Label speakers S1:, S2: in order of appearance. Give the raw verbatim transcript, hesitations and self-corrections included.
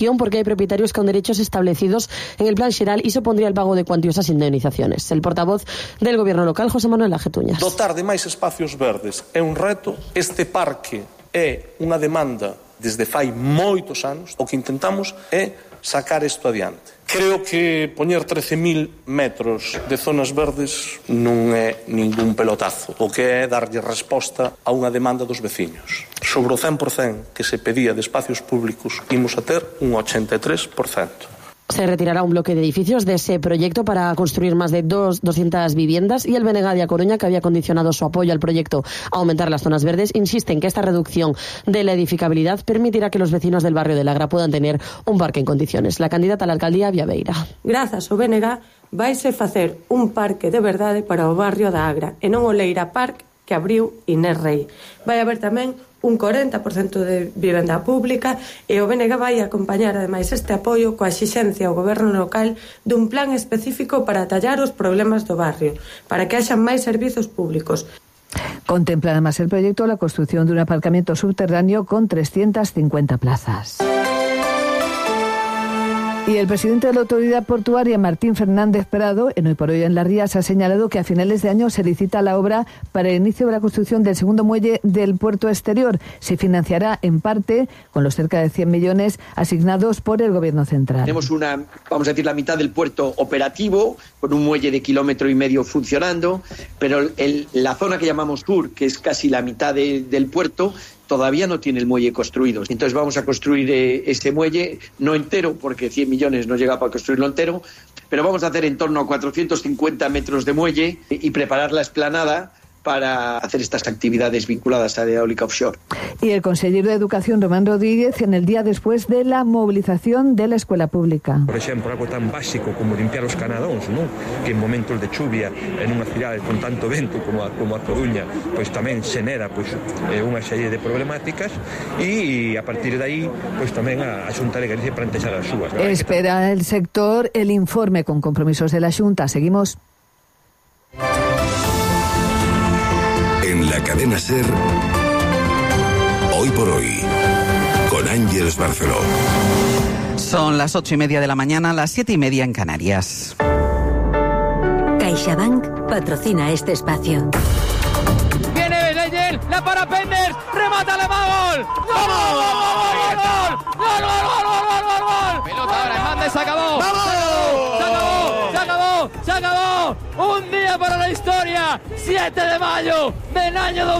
S1: porque hay propietarios con derechos establecidos en el Plan Xeral y supondría el pago de cuantiosas indemnizaciones. El portavoz del Gobierno local, José Manuel Ajetuñas.
S2: Dotar de máis espacios verdes é un reto. Este parque é unha demanda desde fai moitos anos. O que intentamos é sacar isto adiante. Creo que poñer trece mil metros de zonas verdes non é ningún pelotazo. O que é darlle resposta a unha demanda dos veciños. Sobre o cen por cen que se pedía de espacios públicos, imos a ter un ochenta e tres por cento.
S1: Se retirará un bloque de edificios de ese proyecto para construir más de dos, doscientas viviendas y el B N G de A Coruña, que había condicionado su apoyo al proyecto a aumentar las zonas verdes, insiste en que esta reducción de la edificabilidad permitirá que los vecinos del barrio de Lagra puedan tener un parque en condiciones. La candidata a la alcaldía, Viabeira.
S3: Grazas ao B N G vaise facer un parque de verdade para o barrio da Agra e non o Leira Park que abriu Inés Rei. Vai haber tamén un corenta por cento de vivenda pública e o B N G vai acompañar ademais este apoio coa exixencia ao goberno local dun plan específico para atallar os problemas do barrio, para que haxan máis servizos públicos.
S4: Contempla además el proyecto la construcción de un aparcamiento subterráneo con trescientas cincuenta plazas. Y el presidente de la Autoridad Portuaria, Martín Fernández Prado, en Hoy por Hoy en Las Rías, ha señalado que a finales de año se licita la obra para el inicio de la construcción del segundo muelle del puerto exterior. Se financiará en parte con los cerca de cien millones asignados por el Gobierno central.
S5: Tenemos una, vamos a decir, la mitad del puerto operativo, con un muelle de kilómetro y medio funcionando, pero el, la zona que llamamos sur, que es casi la mitad de, del puerto, todavía no tiene el muelle construido. Entonces vamos a construir eh, ese muelle, no entero, porque cien millones no llega para construirlo entero, pero vamos a hacer en torno a cuatrocientos cincuenta metros de muelle y preparar la explanada para hacer estas actividades vinculadas a la eólica offshore.
S4: Y el consejero de Educación, Román Rodríguez, en el día después de la movilización de la escuela pública.
S6: Por exemplo, algo tan básico como limpiar os canadóns, non? Que en momentos de chuvia en unha cidade con tanto vento como a, como a Coruña, pois tamén xenera pois, eh, unha serie de problemáticas e a partir de aí pois tamén a, a Xunta de Galicia plantexar as súas. ¿Verdad?
S4: Espera el sector el informe con compromisos de la Xunta. Seguimos.
S7: En la cadena SER, Hoy por Hoy, con Ángeles Barceló.
S8: Son las ocho y media de la mañana, las siete y media en Canarias.
S9: CaixaBank patrocina este espacio.
S10: Viene Benayel, la para Penders, remata la gol. ¡Gol! ¡Gol, gol, gol, gol, gol, gol! Pelota ahora, Hernández, se acabó. ¡Vamos! Se acabó, se acabó, se acabó. Un día para la historia, siete de mayo del año dos mil.